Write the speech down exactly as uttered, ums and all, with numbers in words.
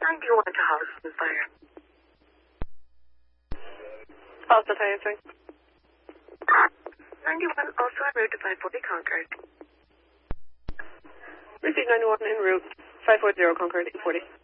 ninety-one to Holliston Fire. Holliston Fire, sorry. ninety-one also en route to five forty Concord. Receive ninety-one en route, five forty Concord, eight forty.